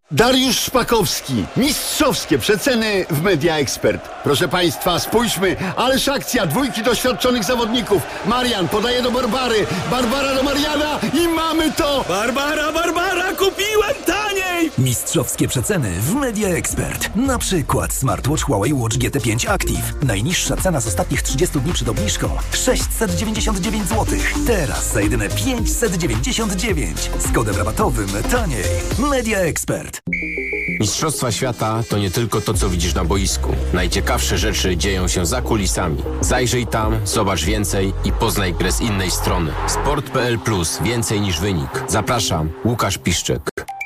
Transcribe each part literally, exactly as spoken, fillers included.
Dariusz Szpakowski. Mistrzowskie przeceny w Media Expert. Proszę Państwa, spójrzmy, ależ akcja dwójki doświadczonych zawodników. Marian podaje do Barbary, Barbara do Mariana i mamy to! Barbara, Barbara, kupiłem taniej! Mistrzowskie przeceny w Media Expert. Na przykład smartwatch Huawei Watch G T pięć Active. Najniższa cena z ostatnich trzydziestu dni przed obniżką sześćset dziewięćdziesiąt dziewięć złotych. Teraz za jedyne pięćset dziewięćdziesiąt dziewięć. Z kodem rabatowym taniej. Media Expert. Mistrzostwa świata to nie tylko to, co widzisz na boisku. Najciekawsze rzeczy dzieją się za kulisami. Zajrzyj tam, zobacz więcej i poznaj grę z innej strony. Sport kropka p l plus. Więcej niż wynik. Zapraszam, Łukasz Piszczek.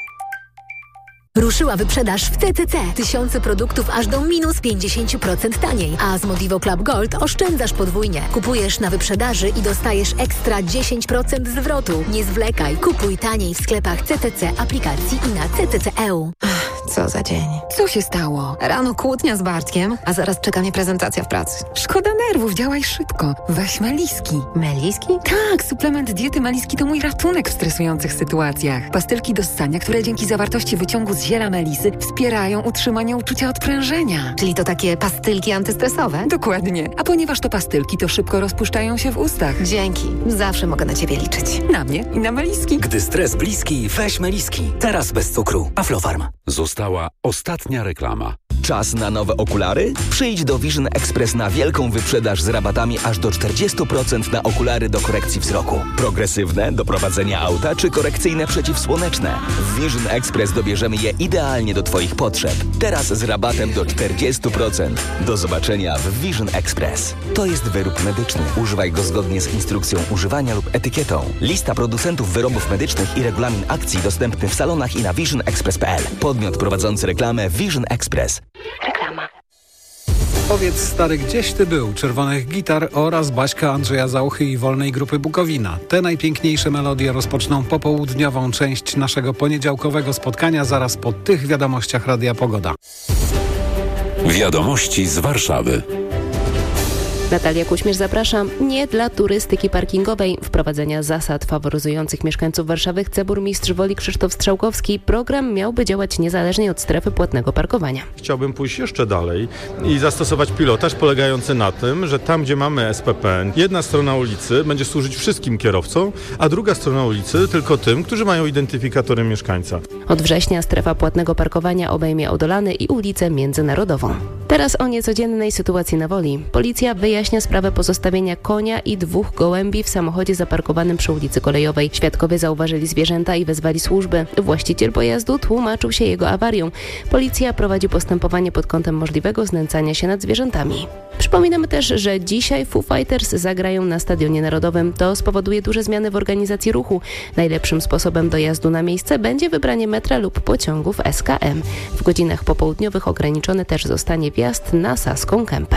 Ruszyła wyprzedaż w T T C. Tysiące produktów aż do minus pięćdziesiąt procent taniej. A z Modivo Club Gold oszczędzasz podwójnie. Kupujesz na wyprzedaży i dostajesz ekstra dziesięć procent zwrotu. Nie zwlekaj. Kupuj taniej w sklepach C T C, aplikacji i na C T C kropka e u. Co za dzień. Co się stało? Rano kłótnia z Bartkiem, a zaraz czeka mnie prezentacja w pracy. Szkoda nerwów, działaj szybko. Weź Meliski. Meliski? Tak, suplement diety Meliski to mój ratunek w stresujących sytuacjach. Pastylki do ssania, które dzięki zawartości wyciągu z ziela melisy wspierają utrzymanie uczucia odprężenia. Czyli to takie pastylki antystresowe? Dokładnie. A ponieważ to pastylki, to szybko rozpuszczają się w ustach. Dzięki. Zawsze mogę na Ciebie liczyć. Na mnie i na Meliski. Gdy stres bliski, weź Meliski. Teraz bez cukru. Aflofarm. Została ostatnia reklama. Czas na nowe okulary? Przyjdź do Vision Express na wielką wyprzedaż z rabatami aż do czterdzieści procent na okulary do korekcji wzroku. Progresywne, do prowadzenia auta czy korekcyjne przeciwsłoneczne. W Vision Express dobierzemy je idealnie do Twoich potrzeb. Teraz z rabatem do czterdzieści procent. Do zobaczenia w Vision Express. To jest wyrób medyczny. Używaj go zgodnie z instrukcją używania lub etykietą. Lista producentów wyrobów medycznych i regulamin akcji dostępny w salonach i na vision express kropka p l. Podmiot prowadzący reklamę Vision Express. Reklama. Powiedz stary, gdzieś ty był? Czerwonych Gitar oraz Baśka Andrzeja Zauchy i Wolnej Grupy Bukowina. Te najpiękniejsze melodie rozpoczną popołudniową część naszego poniedziałkowego spotkania zaraz po tych wiadomościach Radia Pogoda. Wiadomości z Warszawy. Natalia Kuśmierz, zapraszam. Nie dla turystyki parkingowej. Wprowadzenia zasad faworyzujących mieszkańców Warszawy chce burmistrz Woli Krzysztof Strzałkowski. Program miałby działać niezależnie od strefy płatnego parkowania. Chciałbym pójść jeszcze dalej i zastosować pilotaż polegający na tym, że tam, gdzie mamy S P P, jedna strona ulicy będzie służyć wszystkim kierowcom, a druga strona ulicy tylko tym, którzy mają identyfikatory mieszkańca. Od września strefa płatnego parkowania obejmie Odolany i ulicę Międzynarodową. Teraz o niecodziennej sytuacji na Woli. Policja wyjaśnia sprawę pozostawienia konia i dwóch gołębi w samochodzie zaparkowanym przy ulicy Kolejowej. Świadkowie zauważyli zwierzęta i wezwali służby. Właściciel pojazdu tłumaczył się jego awarią. Policja prowadzi postępowanie pod kątem możliwego znęcania się nad zwierzętami. Przypominamy też, że dzisiaj Foo Fighters zagrają na Stadionie Narodowym. To spowoduje duże zmiany w organizacji ruchu. Najlepszym sposobem dojazdu na miejsce będzie wybranie metra lub pociągów S K M. W godzinach popołudniowych ograniczony też zostanie wjazd na Saską Kępę.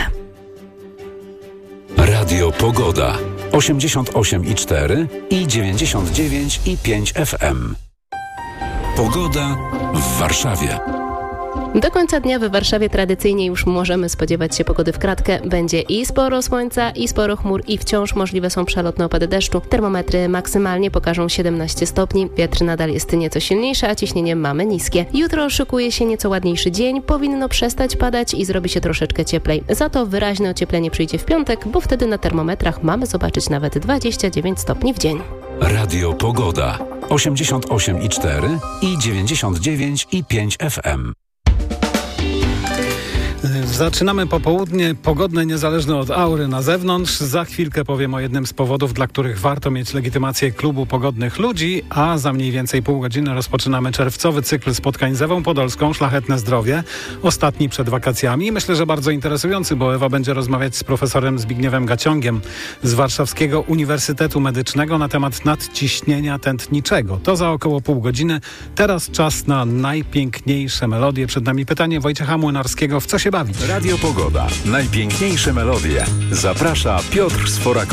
Radio Pogoda. osiemdziesiąt osiem i cztery i dziewięćdziesiąt dziewięć i pięć F M. Pogoda w Warszawie. Do końca dnia w Warszawie tradycyjnie już możemy spodziewać się pogody w kratkę. Będzie i sporo słońca, i sporo chmur, i wciąż możliwe są przelotne opady deszczu. Termometry maksymalnie pokażą siedemnaście stopni. Wiatr nadal jest nieco silniejszy, a ciśnienie mamy niskie. Jutro szykuje się nieco ładniejszy dzień. Powinno przestać padać i zrobi się troszeczkę cieplej. Za to wyraźne ocieplenie przyjdzie w piątek, bo wtedy na termometrach mamy zobaczyć nawet dwadzieścia dziewięć stopni w dzień. Radio Pogoda. osiemdziesiąt osiem i cztery i dziewięćdziesiąt dziewięć i pięć F M. Zaczynamy popołudnie pogodne, niezależne od aury na zewnątrz. Za chwilkę powiem o jednym z powodów, dla których warto mieć legitymację Klubu Pogodnych Ludzi, a za mniej więcej pół godziny rozpoczynamy czerwcowy cykl spotkań z Ewą Podolską, Szlachetne Zdrowie, ostatni przed wakacjami. Myślę, że bardzo interesujący, bo Ewa będzie rozmawiać z profesorem Zbigniewem Gaciągiem z Warszawskiego Uniwersytetu Medycznego na temat nadciśnienia tętniczego. To za około pół godziny. Teraz czas na najpiękniejsze melodie. Przed nami pytanie Wojciecha Młynarskiego, w co się bawić? Radio Pogoda. Najpiękniejsze melodie. Zaprasza Piotr Sforakowski.